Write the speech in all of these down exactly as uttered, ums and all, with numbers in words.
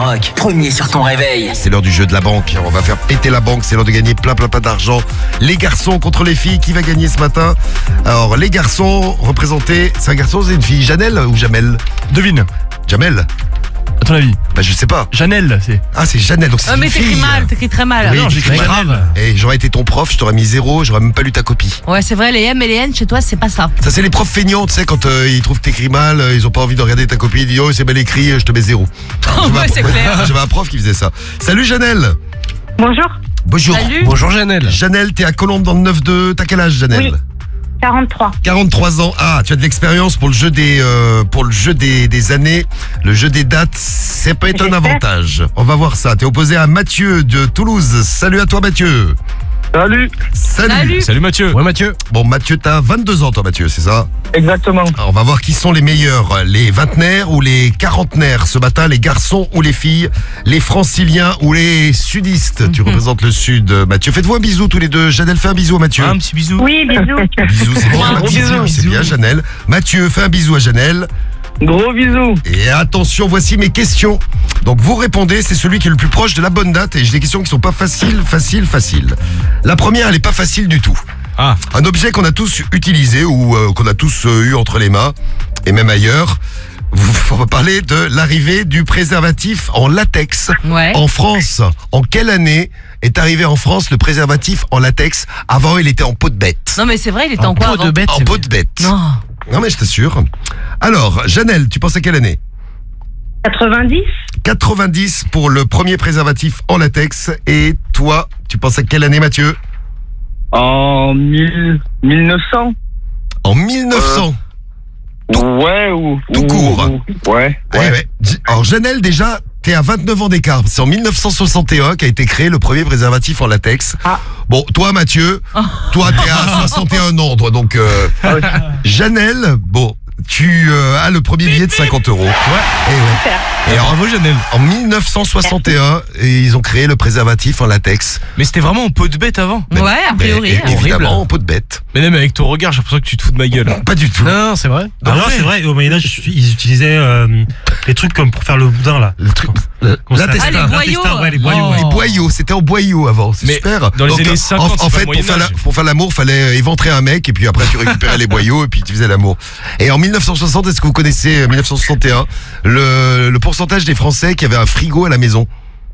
Skyrock, premier sur ton réveil. C'est l'heure du jeu de la banque. On va faire péter la banque. C'est l'heure de gagner plein plein plein d'argent. Les garçons contre les filles. Qui va gagner ce matin? Alors, les garçons représentés. C'est un garçon, c'est une fille. Janelle ou Jamel? Devine. Jamel? À ton avis? Bah, je sais pas. Janelle, c'est. Ah, c'est Janelle, donc c'est Oh, une mais fille. t'écris mal, t'écris très mal. Oui, non, j'écris j'écris grave. Et j'aurais été ton prof, je t'aurais mis zéro, j'aurais même pas lu ta copie. Ouais, c'est vrai, les M et les N chez toi, c'est pas ça. Ça, c'est les profs feignants, tu sais, quand euh, ils trouvent que t'écris mal, euh, ils ont pas envie de regarder ta copie, ils disent oh, c'est mal écrit, euh, je te mets zéro. J'avais Ouais, un- c'est clair. J'avais un prof qui faisait ça. Salut Janelle. Bonjour, Bonjour. Salut. Bonjour Janelle. Janelle, t'es à Colombes dans le neuf deux. T'as quel âge, Janelle? Oui. quarante-trois. quarante-trois ans. Ah, tu as de l'expérience pour le jeu des euh, pour le jeu des, des années, le jeu des dates. Ça peut être un J'espère. avantage. On va voir ça. T'es opposé à Mathieu de Toulouse. Salut à toi, Mathieu. Salut. Salut. Salut. Salut Mathieu. Ouais Mathieu. Bon, Mathieu, t'as vingt-deux ans, toi, Mathieu, c'est ça? Exactement. Alors, on va voir qui sont les meilleurs, les vingtenaires ou les quarantenaires ce matin, les garçons ou les filles, les franciliens ou les sudistes. Tu représentes le sud, Mathieu. Faites-vous un bisou tous les deux. Janelle, fais un bisou à Mathieu. Un petit bisou. Oui, bisous. Bisous, c'est bien. Gros Bisous, bisous. c'est bien, Janelle. Mathieu, fais un bisou à Janelle. Gros bisous. Et attention, voici mes questions. Donc vous répondez, c'est celui qui est le plus proche de la bonne date. Et j'ai des questions qui sont pas faciles, faciles, faciles. La première, elle est pas facile du tout. Ah. Un objet qu'on a tous utilisé ou euh, qu'on a tous euh, eu entre les mains, et même ailleurs. Vous- On va parler de l'arrivée du préservatif en latex Ouais. en France. En quelle année est arrivé en France le préservatif en latex? Avant, il était en peau de bête. Non, mais c'est vrai, il était en, En quoi peau avant de bête. En c'est peau bien. de bête. Non. Non mais je t'assure. Alors, Janelle, tu penses à quelle année? quatre-vingt-dix. quatre-vingt-dix pour le premier préservatif en latex. Et toi, tu penses à quelle année, Mathieu? En mille, mille neuf cents. En mille neuf cents. Ouais, ou. tout ou- court. ou- Ouais. Eh Ouais. ouais. J- Alors, Janelle, déjà, t'es à vingt-neuf ans d'écart. C'est en mille neuf cent soixante et un qu'a été créé le premier préservatif en latex. Ah. Bon, toi, Mathieu, toi, t'es à soixante et un ans, toi. Donc, euh, Ah ouais. Janelle, bon, tu euh, as le premier billet de cinquante euros. Ouais. Et ouais. Super. Et alors, Bravo Janelle. en mille neuf cent soixante et un, et ils ont créé le préservatif en latex. Mais c'était vraiment en peau de bête avant. Mais- Ouais, a priori. Mais, hein. évidemment, en peau de bête. Mais même avec ton regard, j'ai l'impression que tu te fous de ma gueule. Pas du tout. Non, non, c'est vrai. Ah non, c'est vrai, au Moyen-Âge, ils utilisaient euh, les trucs comme pour faire le boudin, là. Le truc. le- Comment ça L'intestin. Ah, les boyaux. L'intestin, ouais, les boyaux. Oh. ouais. Les boyaux, c'était en boyau avant, c'est Mais super. dans les années euh, cinquante, en, c'est en pas fait, le pour faire, la- Moyen-Âge. pour faire l'amour, fallait éventrer un mec et puis après tu récupérais les boyaux et puis tu faisais l'amour. Et en mille neuf cent soixante, est-ce que vous connaissez euh, mille neuf cent soixante et un, le, le pourcentage des Français qui avaient un frigo à la maison?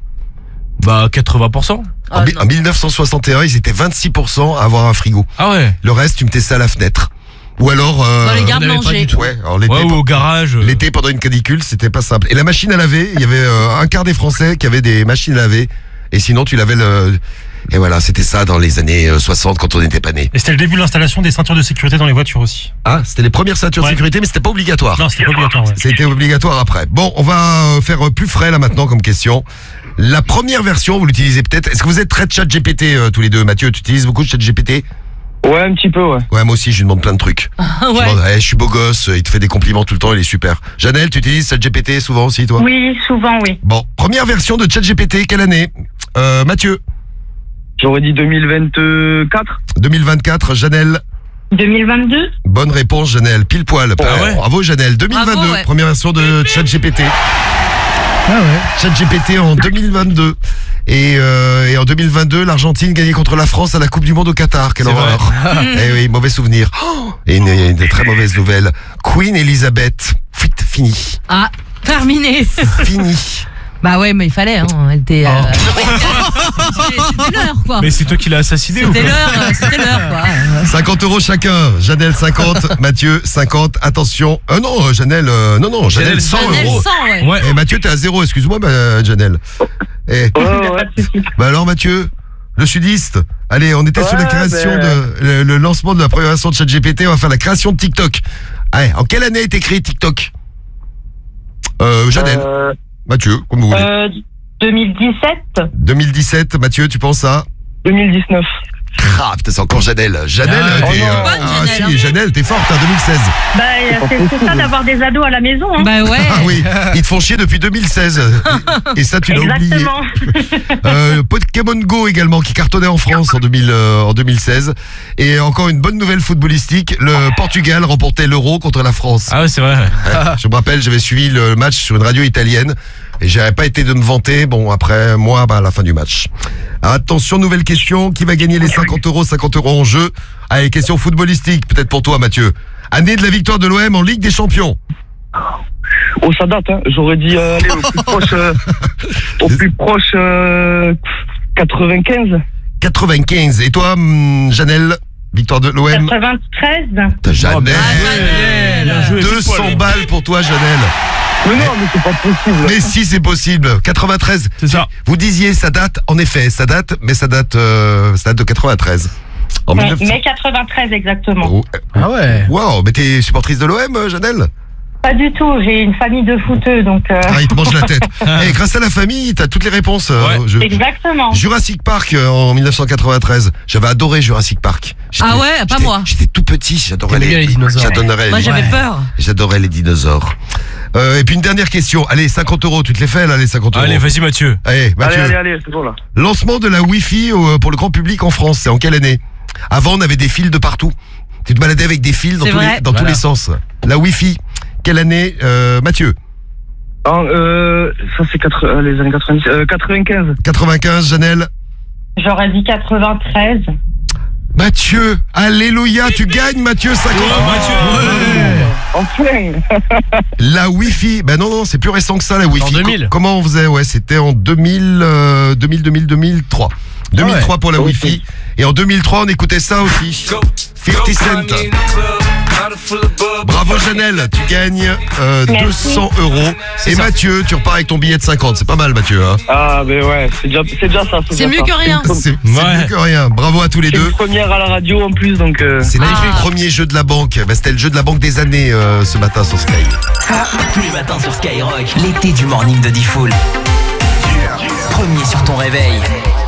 Bah quatre-vingts pour cent. En, Ah, mi- non. en mille neuf cent soixante et un, ils étaient vingt-six pour cent à avoir un frigo. Ah ouais. Le reste, tu mettais ça à la fenêtre. Ou alors... euh, Dans les vous gardes n'avez pas manger. du tout. ouais, alors l'été, Ouais, ou au garage. euh. l'été pendant une canicule, c'était pas simple. Et la machine à laver, il y avait euh, un quart des Français qui avaient des machines à laver. Et sinon, tu lavais le... Et voilà, c'était ça dans les années euh, soixante quand on n'était pas né. Et c'était le début de l'installation des ceintures de sécurité dans les voitures aussi. Ah, c'était les premières ceintures de Ouais. sécurité, mais c'était pas obligatoire. Non, c'était pas obligatoire, ouais. C'était obligatoire après. Bon, on va euh, faire euh, plus frais là maintenant comme question. La première version, vous l'utilisez peut-être. Est-ce que vous êtes très chat G P T euh, tous les deux? Mathieu, tu utilises beaucoup de chat G P T? Ouais, un petit peu, ouais. Ouais, moi aussi, je lui demande plein de trucs. Je lui Ouais. demande, Eh, je suis beau gosse, il te fait des compliments tout le temps, il est super. Janelle, tu utilises chat G P T souvent aussi, toi? Oui, souvent, oui. Bon, première version de chat G P T, quelle année? euh, Mathieu, J'aurais dit deux mille vingt-quatre. deux mille vingt-quatre. Janelle, deux mille vingt-deux. bonne réponse, Janelle, pile poil. Ah ouais. Bravo, Janelle. deux mille vingt-deux, Bravo, ouais. première version de chat G P T. Ah ouais. chat G P T en deux mille vingt-deux. Et, euh, et en deux mille vingt-deux, l'Argentine gagnait contre la France à la Coupe du Monde au Qatar. Quelle C'est vrai. horreur. Eh oui, mauvais souvenir. Oh, et une, une très mauvaise nouvelle. Queen Elizabeth, fuit, fini. Ah, terminé. Fini. Bah ouais, mais il fallait, hein. Elle était. euh, Oh. C'était c'était l'heure, quoi. Mais c'est toi qui l'as assassiné ou C'était quoi? l'heure, euh, c'était l'heure, quoi. cinquante euros chacun. Janelle cinquante, Mathieu cinquante. Attention. Euh, non, euh, Janelle, euh, non, non, Janelle Janelle, cent Janelle euros. cent, ouais. Ouais. Et Mathieu, t'es à zéro, excuse-moi, bah, Janelle. Eh, Ouais, ouais. bah alors Mathieu, le sudiste. Allez, on était sur la Ouais, création ben- de le, le lancement de la première version de ChatGPT. On va faire la création de TikTok. Allez, en quelle année a été créé TikTok? Euh, Janelle, Euh, Mathieu, comme vous voulez. Euh, deux mille dix-sept. deux mille dix-sept, Mathieu, tu penses à? deux mille dix-neuf. Ah, putain, c'est encore Janelle. Janelle, Ah, t'es, oh non. euh, Bonne, ah Janelle, si, hein. Janelle, t'es forte, hein, deux mille seize. Bah, c'est c'est ça d'avoir des ados à la maison. Hein. Bah ouais. Ah oui, ils te font chier depuis deux mille seize. Et ça, tu l'as oublié. Exactement. Euh, Pokémon Go également qui cartonnait en France en, deux mille, euh, en deux mille seize. Et encore une bonne nouvelle footballistique, le Portugal remportait l'Euro contre la France. Ah ouais, c'est vrai. Ouais, je me rappelle, j'avais suivi le match sur une radio italienne. Et j'aurais pas été de me vanter, bon, après, moi, bah, à la fin du match. Attention, nouvelle question. Qui va gagner les cinquante euros, cinquante euros en jeu? Allez, question footballistique, peut-être pour toi, Mathieu. Année de la victoire de l'O M en Ligue des Champions. Oh, ça date, hein. J'aurais dit, euh, allez, au plus proche, euh, au plus proche, euh, quatre-vingt-quinze. quatre-vingt-quinze. Et toi, hum, Janelle, victoire de l'O M? quatre-vingt-treize. T'as Janelle. Ouais, bien joué, deux cents pile poil. balles pour toi, Janelle. Mais non, mais c'est pas possible. Mais si, c'est possible. quatre-vingt-treize. C'est ça. Vous disiez, ça date, en effet, ça date, mais ça date, euh, ça date de quatre-vingt-treize. En Mais, mille neuf cents. mais quatre-vingt-treize exactement. Oh, Ah ouais. wow, mais t'es supportrice de l'O M, euh, Janelle? Pas du tout, j'ai une famille de footeux, donc... euh, Ah, il te mange la tête. Eh, grâce à la famille, t'as toutes les réponses. euh, Ouais. au jeu. Exactement. Jurassic Park euh, en mille neuf cent quatre-vingt-treize. J'avais adoré Jurassic Park. J'étais- Ah ouais, pas j'étais- moi. J'étais tout petit, j'adorais T'aimais les, bien les dinosaures. j'adorais Moi les- j'avais Ouais. peur. J'adorais les dinosaures. Euh, et puis une dernière question. Allez, cinquante euros, tu te les fais là, les cinquante euros. Allez, vas-y, Mathieu. Allez, Allez, Mathieu. allez, allez, c'est bon, là. Lancement de la Wi-Fi euh, pour le grand public en France, c'est en quelle année? Avant, on avait des fils de partout. Tu te baladais avec des fils dans, C'est tous les, vrai. dans tous Voilà. les sens. La Wi-Fi, quelle année, euh, Mathieu? Ah, euh, ça, c'est quatre, euh, les années quatre-vingt-dix, euh, quatre-vingt-quinze. quatre-vingt-quinze, Janelle? J'aurais dit quatre-vingt-treize. Mathieu, alléluia, tu gagnes Mathieu, cinquante euros. Enfin. La Wi-Fi, ben non, non, c'est plus récent que ça, la Wi-Fi. En deux mille. Co- Comment on faisait? Ouais, c'était en deux mille, euh, deux mille, deux mille, deux mille trois. deux mille trois pour la Ok. Wi-Fi. Et en deux mille trois, on écoutait ça aussi. cinquante Cent. Bravo Janelle, tu gagnes euh, Merci. deux cents euros. Et ça. Mathieu, tu repars avec ton billet de cinquante. C'est pas mal, Mathieu. Hein. Ah, ben ouais, c'est déjà, c'est déjà ça. C'est déjà mieux ça. que rien. C'est C'est une, c'est Ouais. mieux que rien. Bravo à tous les c'est deux. une première à la radio en plus, donc. Euh... C'est Ah. le premier jeu de la banque. Ben, c'était le jeu de la banque des années euh, ce matin sur Sky. Tous les matins sur Skyrock, l'été du morning de Diffoul. Premier sur ton réveil.